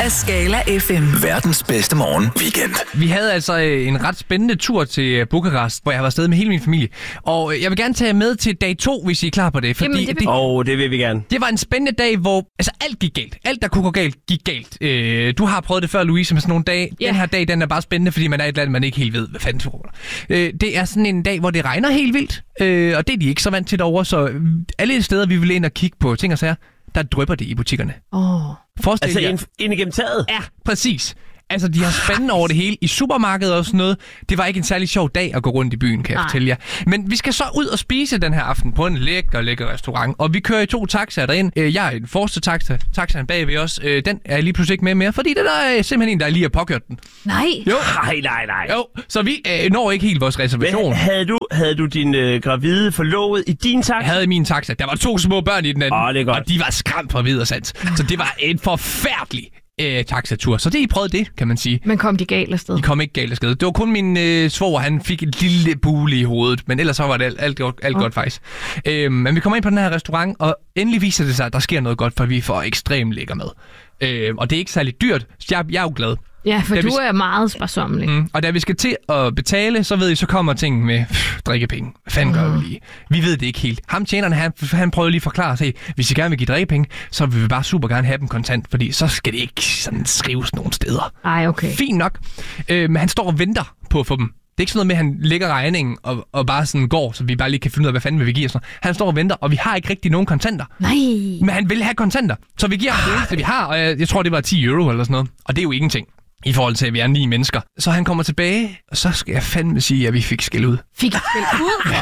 af Skala FM. Verdens bedste morgen weekend. Vi havde altså en ret spændende tur til Bukarest, hvor jeg var afsted med hele min familie. Og jeg vil gerne tage jer med til dag 2, hvis I er klar på det. Fordi det vil vi gerne. Det var en spændende dag, hvor alt gik galt. Alt, der kunne gå galt, gik galt. Du har prøvet det før, Louise, med sådan nogle dage. Den her dag, den er bare spændende, fordi man er et land, man ikke helt ved, hvad fanden tror. Det er sådan en dag, hvor det regner helt vildt. Og det er de ikke så vant til derovre. Så alle steder, vi vil ind og kigge på ting og sager, der drypper det i butikkerne. Forestil jer. Ind igennem taget? Ja, præcis. Altså, de har spændende over det hele i supermarkedet og sådan noget. Det var ikke en særlig sjov dag at gå rundt i byen, kan jeg fortælle jer. Men vi skal så ud og spise den her aften på en lækker restaurant. Og vi kører i 2 taxaer derind. Jeg er i den forreste taxa. Taxaen bagved os. Den er lige pludselig ikke med mere, fordi det der er simpelthen en, der lige har påkørt den. Nej. Jo. Nej. Jo, så vi når ikke helt vores reservation. Men havde du din gravide forlovet i din taxa? Jeg havde i min taxa. Der var 2 små børn i den anden. Det er godt. Og de var skræmt fra vid og sans. Så det var en forfærdelig taxatur. Så det I prøvede det, kan man sige. Men kom de galt afsted? De kom ikke galt afsted. Det var kun min svoger, han fik et lille bule i hovedet, men ellers så var det alt godt faktisk. Men vi kommer ind på den her restaurant, og endelig viser det sig, at der sker noget godt, for vi får ekstremt lækker mad. Og det er ikke særlig dyrt, så jeg er jo glad. Ja, for du er meget sparsommelig. Og da vi skal til at betale, så ved I, så kommer ting med drikkepenge. Hvad fanden gør vi lige? Vi ved det ikke helt. Ham tjeneren, han prøvede lige at forklare sig, hvis I gerne vil give drikkepenge, så vil vi bare super gerne have dem kontant, fordi så skal det ikke sådan skrives nogen steder. Ej, okay. Fint nok. Men han står og venter på at få dem. Det er ikke sådan noget med, at han lægger regningen og bare sådan går, så vi bare lige kan finde ud af, hvad fanden vil vi give os. Han står og venter, og vi har ikke rigtig nogen kontanter. Nej. Men han vil have kontanter, så vi giver ham det eneste, vi har, og jeg tror, det var 10 euro eller sådan noget. Og det er jo ingenting i forhold til, at vi er 9 mennesker. Så han kommer tilbage, og så skal jeg fandme sige, at vi fik skæld ud. Fik skæld ud?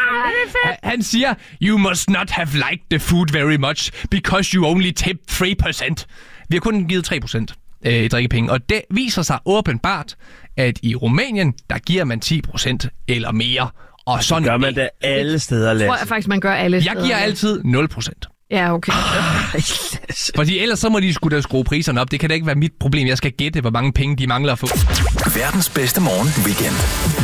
Han siger, you must not have liked the food very much, because you only tipped 3%. Vi har kun givet 3% i drikkepenge, og det viser sig åbenbart, at i Rumænien, der giver man 10% eller mere. Og sådan gør man det alle steder, Lasse. Tror jeg faktisk, man gør alle steder. Jeg giver altid 0%. Ja, okay. Fordi ellers så må de sgu da skrue priserne op. Det kan da ikke være mit problem. Jeg skal gætte, hvor mange penge de mangler at få. Verdens bedste morgen weekend.